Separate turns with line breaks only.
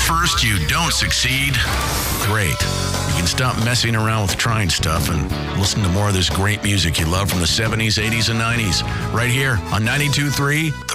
first you don't succeed, great. You can stop messing around with trying stuff and listen to more of this great music you love from the 70s, 80s, and 90s right here on 92.3